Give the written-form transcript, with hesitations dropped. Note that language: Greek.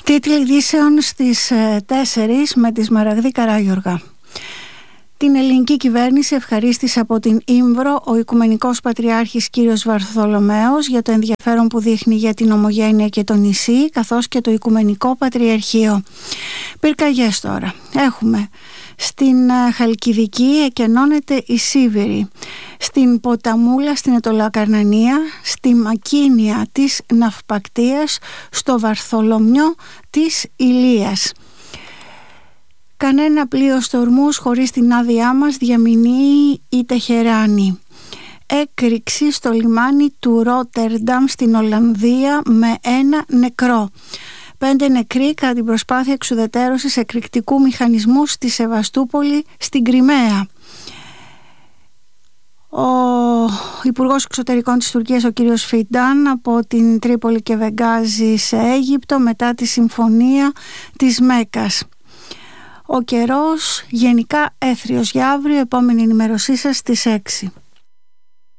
Τίτλοι ειδήσεων στις 4 με τη Σμαραγδή Καράγιοργα. Την ελληνική κυβέρνηση ευχαρίστησε από την Ύμβρο ο Οικουμενικός Πατριάρχης κ. Βαρθολομαίος για το ενδιαφέρον που δείχνει για την ομογένεια και το νησί, καθώς και το Οικουμενικό Πατριαρχείο. Πυρκαγιές τώρα. Έχουμε στην Χαλκιδική εκενώνεται η Σίβηρη, στην Ποταμούλα στην Ετωλακαρνανία, στη Μακίνια της Ναυπακτίας, στο Βαρθολομιό της Ηλίας. Κανένα πλοίο στορμούς χωρίς την άδειά μας, διαμηνύει η Τεχεράνη. Έκρηξη στο λιμάνι του Ρότερνταμ στην Ολλανδία με 1 νεκρό. 5 νεκροί κατά την προσπάθεια εξουδετερώσης εκρηκτικού μηχανισμού στη Σεβαστούπολη στην Κριμαία. Ο Υπουργός Εξωτερικών της Τουρκίας, ο κύριος Φιντάν, από την Τρίπολη και Βεγγάζη σε Αίγυπτο μετά τη συμφωνία της Μέκας. Ο καιρός γενικά έθριος για αύριο, επόμενη ενημέρωσή σας στις 6.